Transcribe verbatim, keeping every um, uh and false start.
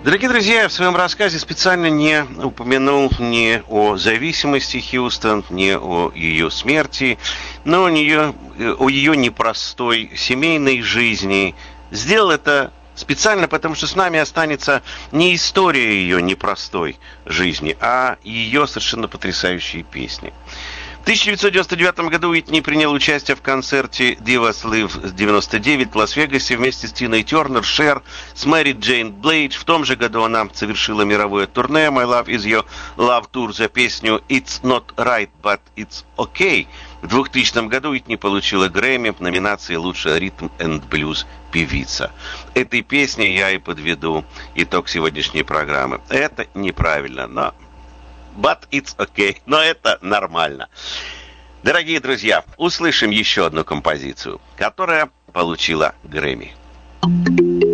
Дорогие друзья, я в своем рассказе специально не упомянул ни о зависимости Хьюстон, ни о ее смерти, но о, нее, о ее непростой семейной жизни. Сделал это специально, потому что с нами останется не история ее непростой жизни, а ее совершенно потрясающие песни. В тысяча девятьсот девяносто девятом году Уитни принял участие в концерте Divas Live девяносто девять в Лас-Вегасе вместе с Тиной Тернер, Шер, с Мэри Джейн Блейдж. В том же году она совершила мировое турне My Love Is Your Love Tour за песню It's Not Right, But It's Okay. В двухтысячном году Уитни получила Грэмми в номинации «Лучшая ритм энд блюз певица». Этой песней я и подведу итог сегодняшней программы. Это неправильно, но... But it's okay. Но это нормально. Дорогие друзья, услышим еще одну композицию, которая получила Грэмми.